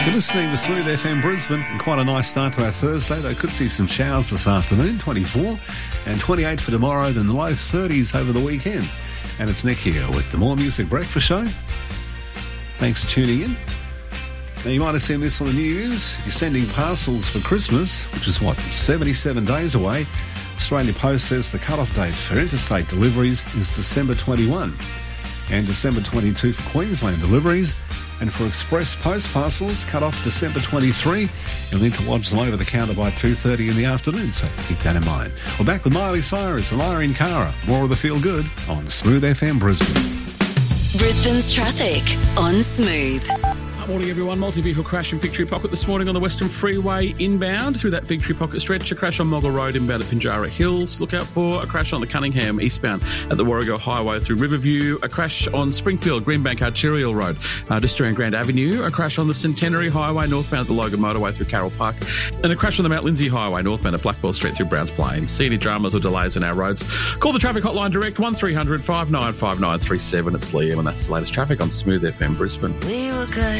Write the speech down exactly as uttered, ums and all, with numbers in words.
You're listening to Smooth F M Brisbane, and quite a nice start to our Thursday. They could see some showers this afternoon, twenty-four, and twenty-eight for tomorrow, then the low thirties over the weekend. And it's Nick here with the More Music Breakfast Show. Thanks for tuning in. Now, you might have seen this on the news. If you're sending parcels for Christmas, which is, what, seventy-seven days away, Australia Post says the cut-off date for interstate deliveries is December twenty-first, and December twenty-second for Queensland deliveries. And for express post parcels, cut off December twenty-third. You'll need to watch them over the counter by two thirty in the afternoon, so keep that in mind. We're back with Miley Cyrus and Irene Cara. More of the Feel Good on Smooth F M Brisbane. Brisbane's traffic on Smooth. Morning, everyone. Multi-vehicle crash in Victory Pocket this morning on the Western Freeway inbound through that Victory Pocket stretch. A crash on Moggle Road inbound at Pinjarra Hills. Look out for a crash on the Cunningham eastbound at the Warrego Highway through Riverview. A crash on Springfield Greenbank Arterial Road uh, just around Grand Avenue. A crash on the Centenary Highway northbound at the Logan Motorway through Carroll Park. And a crash on the Mount Lindsay Highway northbound at Blackball Street through Browns Plains. See any dramas or delays on our roads? Call the traffic hotline direct one three hundred five nine five nine three seven. It's Liam, and that's the latest traffic on Smooth F M Brisbane. We were good.